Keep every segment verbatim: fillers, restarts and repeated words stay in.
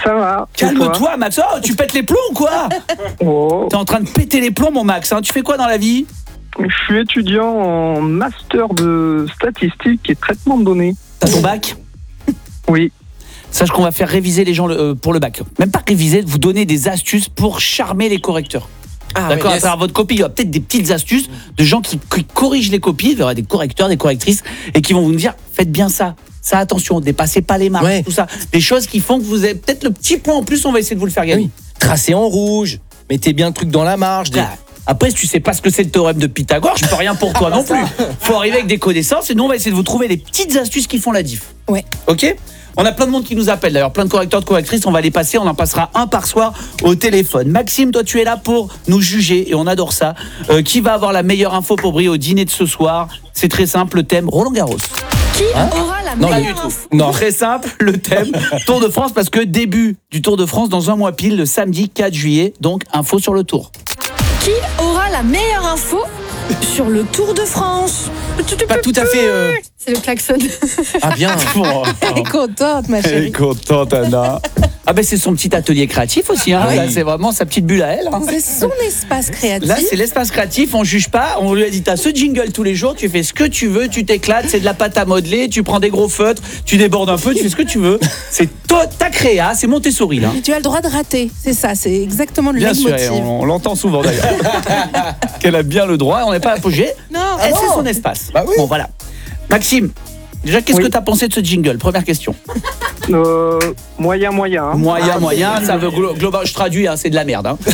Ça va. Calme-toi, Max. Oh, tu pètes les plombs, quoi. Oh. T'es en train de péter les plombs, mon Max. Hein. Tu fais quoi dans la vie? Je suis étudiant en master de statistique et traitement de données. T'as ton bac? Oui. Sache qu'on va faire réviser les gens le, euh, pour le bac. Même pas réviser, vous donner des astuces pour charmer les correcteurs. Ah, d'accord, ouais, yes. À travers votre copie, il y aura peut-être des petites astuces de gens qui, qui corrigent les copies. Il y aura des correcteurs, des correctrices et qui vont vous dire faites bien ça. Ça, attention, dépassez pas les marques, ouais. Tout ça. Des choses qui font que vous avez peut-être le petit point en plus, on va essayer de vous le faire gagner. Oui. Tracez en rouge, mettez bien le truc dans la marge. Des... Après, si tu sais pas ce que c'est le théorème de Pythagore, je peux rien pour toi non plus. Faut arriver avec des connaissances et nous, on va essayer de vous trouver les petites astuces qui font la diff. Ouais. Ok ? On a plein de monde qui nous appelle d'ailleurs, plein de correcteurs, de correctrices, on va les passer, on en passera un par soir au téléphone. Maxime, toi tu es là pour nous juger et on adore ça. Euh, qui va avoir la meilleure info pour briller au dîner de ce soir? C'est très simple, le thème Roland Garros. Qui hein aura la non, meilleure info? Non, très simple, le thème Tour de France, parce que début du Tour de France dans un mois pile, le samedi quatre juillet, donc info sur le Tour. Qui aura la meilleure info sur le Tour de France? Pas tout à fait... Euh... C'est le klaxon. Ah bien. Elle est contente, ma chérie. Elle est contente, Anna. Ah ben c'est son petit atelier créatif aussi, hein. Oui. Là, c'est vraiment sa petite bulle à elle. Hein. C'est son espace créatif. Là c'est l'espace créatif, on juge pas. On lui a dit t'as ce jingle tous les jours, tu fais ce que tu veux, tu t'éclates, c'est de la pâte à modeler, tu prends des gros feutres, tu débordes un peu, tu fais ce que tu veux. C'est toi, ta créa, c'est Montessori là. Et tu as le droit de rater, c'est ça, c'est exactement le bien leitmotiv. Sûr, on, on l'entend souvent d'ailleurs. Qu'elle a bien le droit, on n'est pas apogée. Non, elle ah c'est non. son espace. Bah oui. Bon voilà. Maxime, déjà qu'est-ce oui. que t'as pensé de ce jingle? Première question. Euh, moyen, moyen. Hein. Moyen, ah, moyen, ça veut glo- global. Je traduis, hein, c'est de la merde. Hein.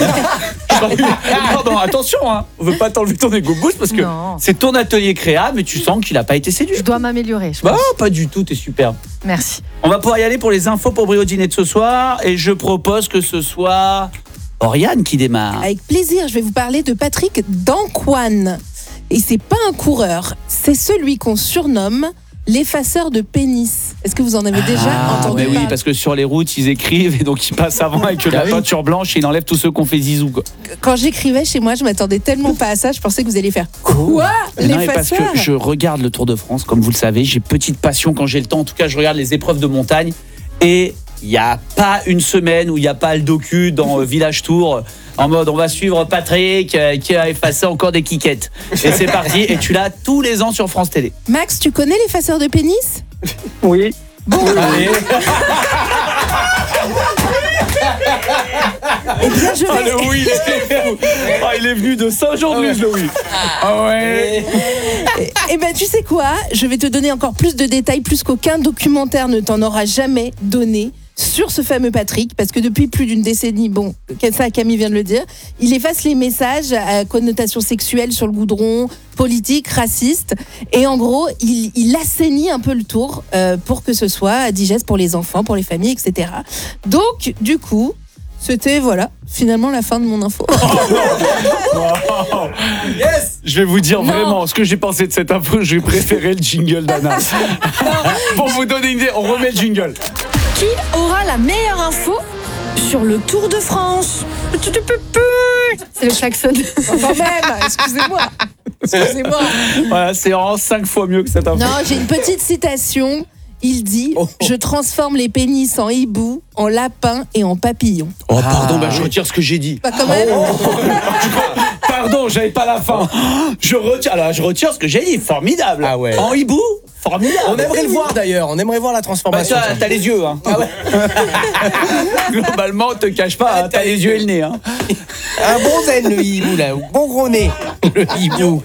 Pardon, attention, hein. On veut pas t'enlever ton égo boost parce que non. C'est ton atelier créa, mais tu sens qu'il a pas été séduit. Je dois m'améliorer, je bah, pense. pas du tout, t'es super. Merci. On va pouvoir y aller pour les infos pour briller au dîner de ce soir, et je propose que ce soit Oriane qui démarre. Avec plaisir, je vais vous parler de Patrick Dancoine. Et c'est pas un coureur, c'est celui qu'on surnomme l'effaceur de pénis. Est-ce que vous en avez déjà ah, entendu mais parler? oui, parce que sur les routes, ils écrivent et donc ils passent avant avec de la peinture blanche et ils enlèvent tous ceux qu'on fait zizou. Quoi. Quand j'écrivais chez moi, je m'attendais tellement pas à ça, je pensais que vous alliez faire quoi? Non, parce que je regarde le Tour de France, comme vous le savez, j'ai petite passion quand j'ai le temps. En tout cas, je regarde les épreuves de montagne et il n'y a pas une semaine où il n'y a pas le docu dans euh, Village Tour en mode on va suivre Patrick euh, qui a effacé encore des quiquettes. Et c'est parti, et tu l'as tous les ans sur France Télé. Max, tu connais l'effaceur de pénis? Oui. Bon. Allez. Eh bien, je vais... Ah, le oui, il est, ah, il est venu de Saint-Jean-de-Luz, le oui. Ah ouais. Eh ben, tu sais quoi? Je vais te donner encore plus de détails, plus qu'aucun documentaire ne t'en aura jamais donné sur ce fameux Patrick, parce que depuis plus d'une décennie, bon, ça Camille vient de le dire, il efface les messages à connotation sexuelle sur le goudron, politique, raciste, et en gros, il, il assainit un peu le tour euh, pour que ce soit digeste pour les enfants, pour les familles, et cetera. Donc, du coup, c'était, voilà, finalement la fin de mon info. Wow. Yes. Je vais vous dire non. Vraiment ce que j'ai pensé de cette info, j'ai préféré le jingle d'Anna. Pour vous donner une idée, on remet le jingle. Qui aura la meilleure info sur le Tour de France? C'est le klaxon. Quand même, excusez-moi. Excusez-moi. Voilà, c'est en cinq fois mieux que cette info. Non, j'ai une petite citation. Il dit oh, oh. « Je transforme les pénis en hibou, en lapin et en papillon. » Oh, pardon, ah, bah, je retire ce que j'ai dit. Pas quand même. Oh, oh, oh. Pardon, j'avais pas la fin. Je retire, alors, je retire ce que j'ai dit. Formidable. Ah ouais. En hibou, formidable. On aimerait le voir d'ailleurs. On aimerait voir la transformation. Bah, t'as, t'as les yeux. Hein. Ah ouais. Globalement, te cache pas. Hein, t'as les yeux et le nez. Hein. Un bon zen, le hibou, là. Bon gros nez. Le hibou.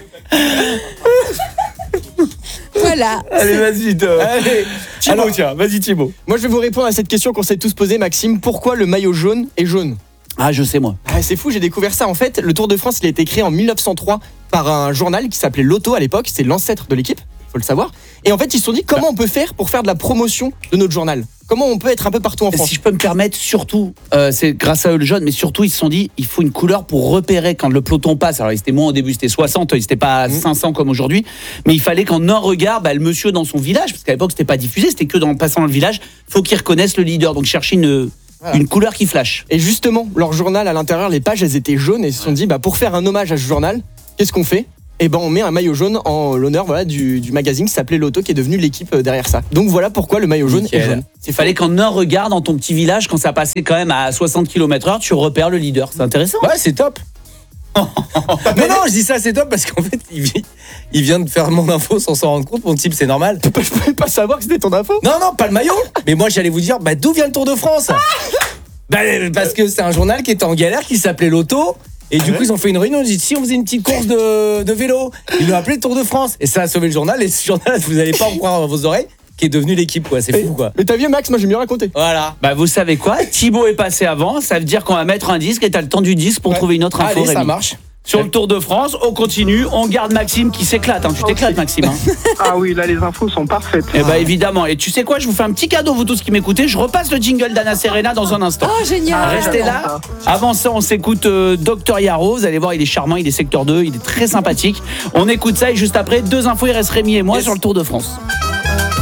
Voilà. Allez, vas-y, toi. Allez, Thibaut, Alors, tiens, vas-y, Thibaut. Moi, je vais vous répondre à cette question qu'on s'est tous posée, Maxime. Pourquoi le maillot jaune est jaune? Ah, je sais, moi. Ah, c'est fou, j'ai découvert ça. En fait, le Tour de France, il a été créé en mille neuf cent trois par un journal qui s'appelait L'Auto à l'époque. C'est l'ancêtre de l'équipe, faut le savoir. Et en fait, ils se sont dit, comment on peut faire pour faire de la promotion de notre journal? Comment on peut être un peu partout en France? Si je peux me permettre, surtout, euh, c'est grâce à eux le jaune, mais surtout, ils se sont dit, il faut une couleur pour repérer quand le peloton passe. Alors, c'était moins au début, c'était soixante, c'était pas mmh. cinq cents comme aujourd'hui, mais il fallait qu'en un regard, bah, le monsieur dans son village, parce qu'à l'époque, c'était pas diffusé, c'était que dans passant dans le village, faut qu'il reconnaisse le leader. Donc, chercher une, voilà. une couleur qui flash. Et justement, leur journal, à l'intérieur, les pages, elles étaient jaunes, et ils se sont dit, bah, pour faire un hommage à ce journal, qu'est-ce qu'on fait? et ben on met un maillot jaune en l'honneur voilà, du, du magazine qui s'appelait Lotto, qui est devenu l'équipe derrière ça. Donc voilà pourquoi le maillot jaune Nickel. est jaune. Il fallait qu'en un regard dans ton petit village, quand ça passait quand même à soixante kilomètres heure, tu repères le leader. C'est intéressant. Ouais, c'est top. non, non, je dis ça, c'est top parce qu'en fait, il, vi- il vient de faire mon info sans s'en rendre compte. Mon type, c'est normal. Je pouvais pas savoir que c'était ton info. Non, non, pas le maillot. Mais moi, j'allais vous dire, bah, d'où vient le Tour de France? Bah, parce que c'est un journal qui était en galère, qui s'appelait Lotto. Et du Ouais. coup, ils ont fait une réunion. Ils ont dit, si on faisait une petite course de, de vélo, ils l'ont appelé le Tour de France. Et ça a sauvé le journal. Et ce journal, vous n'allez pas en croire dans vos oreilles, qui est devenu l'équipe, quoi. C'est fou, quoi. Mais t'as vu Max, moi j'ai mieux raconté. Voilà. Bah vous savez quoi, Thibaut est passé avant, ça veut dire qu'on va mettre un disque et t'as le temps du disque pour Ouais. trouver une autre info. Allez, ça Rémi. marche. Sur le Tour de France, on continue, on garde Maxime qui s'éclate. Hein. Tu t'éclates Maxime. Hein. Ah oui, là les infos sont parfaites. Eh bah évidemment. Et tu sais quoi, je vous fais un petit cadeau, vous tous qui m'écoutez. Je repasse le jingle d'Anna Serena dans un instant. Oh, génial. Restez là. Avant ça, on s'écoute euh, Docteur Yaro. Vous allez voir, il est charmant, il est secteur deux, il est très sympathique. On écoute ça et juste après, deux infos, il reste Rémi et moi Yes. sur le Tour de France.